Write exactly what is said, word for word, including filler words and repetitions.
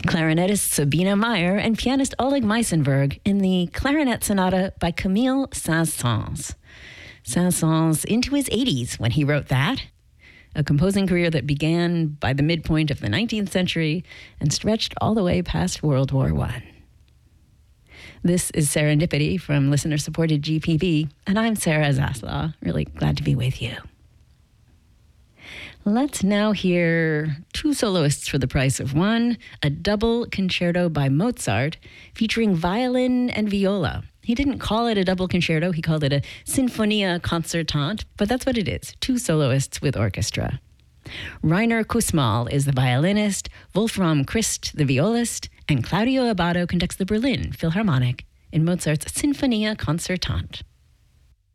clarinetist Sabina Meyer and pianist Oleg Meisenberg in the Clarinet Sonata by Camille Saint-Saëns. Saint-Saëns into his eighties when he wrote that, a composing career that began by the midpoint of the nineteenth century and stretched all the way past World War One. This is Serendipity from listener-supported G P B, and I'm Sarah Zaslaw. Really glad to be with you. Let's now hear two soloists for the price of one, a double concerto by Mozart featuring violin and viola. He didn't call it a double concerto, he called it a Sinfonia Concertante, but that's what it is, two soloists with orchestra. Rainer Kussmaul is the violinist, Wolfram Christ the violist, and Claudio Abbado conducts the Berlin Philharmonic in Mozart's Sinfonia Concertante.